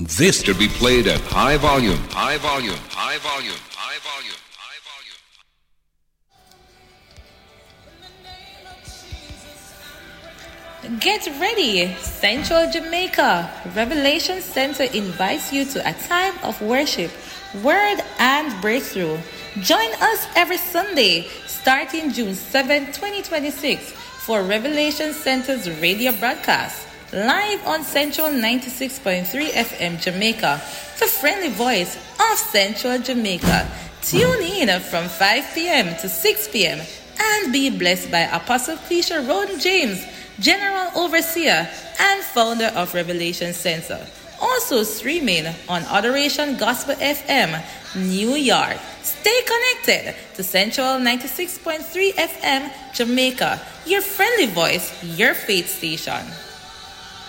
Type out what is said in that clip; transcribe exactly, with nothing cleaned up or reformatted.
This should be played at high volume, high volume, high volume, high volume, high volume. Get ready! Central Jamaica Revelation Center invites you to a time of worship, word, and breakthrough. Join us every Sunday, starting June seventh, twenty twenty-six, for Revelation Center's radio broadcast, live on Central ninety-six point three F M Jamaica, the friendly voice of Central Jamaica. Tune in from five p.m. to six p.m. and be blessed by Apostle Keisha Roden James, General Overseer and founder of Revelation Center. Also streaming on Adoration Gospel F M, New York. Stay connected to Central ninety-six point three F M Jamaica, your friendly voice, your faith station.